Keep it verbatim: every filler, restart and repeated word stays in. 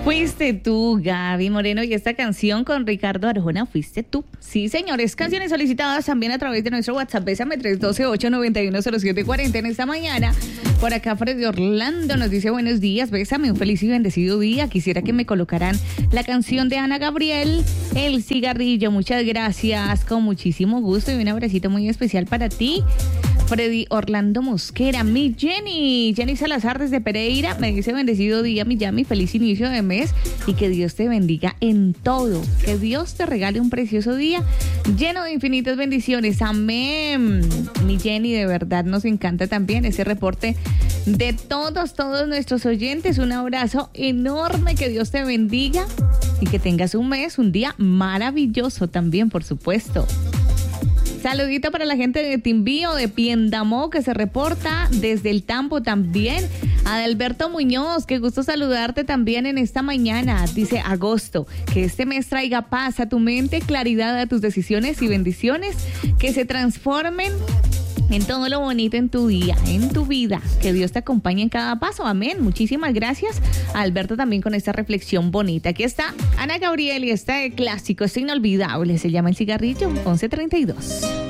Fuiste tú, Gaby Moreno, y esta canción con Ricardo Arjona, Fuiste tú. Sí, señores, canciones solicitadas también a través de nuestro WhatsApp, Bésame tres uno dos, ocho nueve uno, cero siete cuatro cero en esta mañana. Por acá Freddy Orlando nos dice buenos días, bésame, un feliz y bendecido día. Quisiera que me colocaran la canción de Ana Gabriel, El Cigarrillo. Muchas gracias, con muchísimo gusto y un abracito muy especial para ti. Freddy Orlando Mosquera, mi Jenny, Jenny Salazar desde Pereira, me dice bendecido día, mi Yami, feliz inicio de mes y que Dios te bendiga en todo, que Dios te regale un precioso día lleno de infinitas bendiciones, amén. Mi Jenny, de verdad nos encanta también ese reporte de todos, todos nuestros oyentes, un abrazo enorme, que Dios te bendiga y que tengas un mes, un día maravilloso también, por supuesto. Saludito para la gente de Timbío, de Piendamó, que se reporta desde el Tambo también. Adalberto Muñoz, qué gusto saludarte también en esta mañana. Dice agosto, que este mes traiga paz a tu mente, claridad a tus decisiones y bendiciones que se transformen en todo lo bonito en tu día, en tu vida. Que Dios te acompañe en cada paso. Amén. Muchísimas gracias a Alberto también con esta reflexión bonita. Aquí está Ana Gabriel y este clásico, es inolvidable. Se llama El Cigarrillo, once treinta y dos.